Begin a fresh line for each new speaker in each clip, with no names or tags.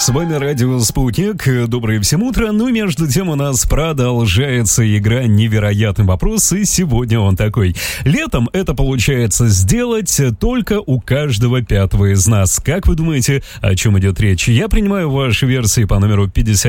С вами радио «Спутник». Доброе всем утро. Ну, между тем у нас продолжается игра «Невероятный вопрос». И сегодня он такой. Летом это получается сделать только у каждого пятого из нас. Как вы думаете, о чем идет речь? Я принимаю ваши версии по номеру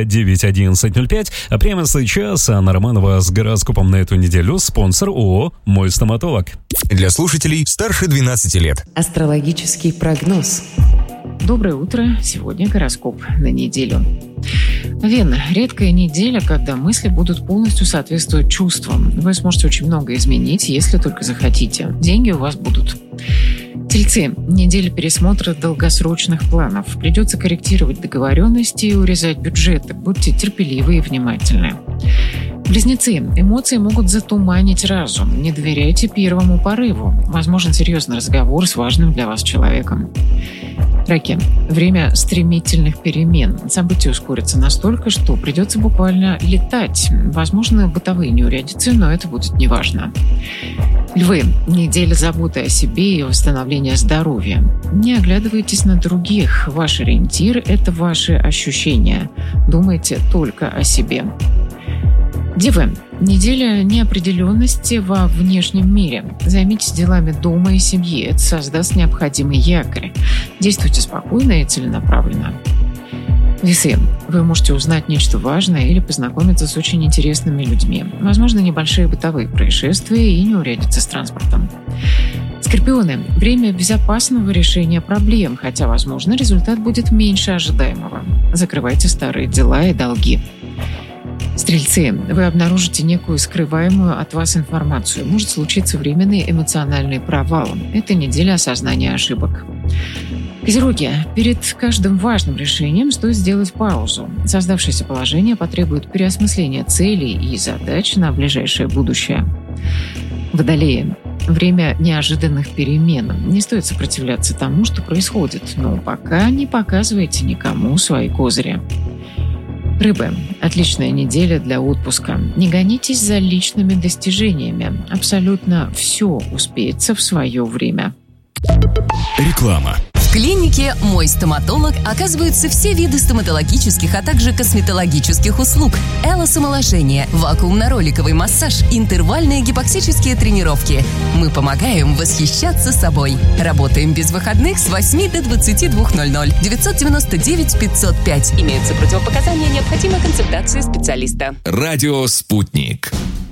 591105. А прямо сейчас Анна Романова с гороскопом на эту неделю. Спонсор ООО «Мой стоматолог».
Для слушателей старше 12 лет.
Астрологический прогноз. Доброе утро. Сегодня гороскоп на неделю. Вена. Редкая неделя, когда мысли будут полностью соответствовать чувствам. Вы сможете очень много изменить, если только захотите. Деньги у вас будут. Тельцы. Неделя пересмотра долгосрочных планов. Придется корректировать договоренности и урезать бюджеты. Будьте терпеливы и внимательны. Близнецы. Эмоции могут затуманить разум. Не доверяйте первому порыву. Возможен серьезный разговор с важным для вас человеком. Раки. Время стремительных перемен. События ускорятся настолько, что придется буквально летать. Возможно, бытовые неурядицы, но это будет неважно. Львы. Неделя заботы о себе и восстановления здоровья. Не оглядывайтесь на других. Ваш ориентир – это ваши ощущения. Думайте только о себе. Девы. Неделя неопределенности во внешнем мире. Займитесь делами дома и семьи. Это создаст необходимый якорь. Действуйте спокойно и целенаправленно. Весы. Вы можете узнать нечто важное или познакомиться с очень интересными людьми. Возможно, небольшие бытовые происшествия и неурядицы с транспортом. Скорпионы. Время безопасного решения проблем, хотя, возможно, результат будет меньше ожидаемого. Закрывайте старые дела и долги. Стрельцы. Вы обнаружите некую скрываемую от вас информацию. Может случиться временный эмоциональный провал. Это неделя осознания ошибок. Козероги. Перед каждым важным решением стоит сделать паузу. Создавшееся положение потребует переосмысления целей и задач на ближайшее будущее. Водолеи. Время неожиданных перемен. Не стоит сопротивляться тому, что происходит, но пока не показывайте никому свои козыри. Рыбы. Отличная неделя для отпуска. Не гонитесь за личными достижениями. Абсолютно все успеется в свое время.
Реклама.
В клинике «Мой стоматолог» оказываются все виды стоматологических, а также косметологических услуг. Элосомоложение, вакуумно-роликовый массаж, интервальные гипоксические тренировки. Мы помогаем восхищаться собой. Работаем без выходных с 8 до 22:00. 999 505. Имеются противопоказания, необходима консультация специалиста.
Радио «Спутник».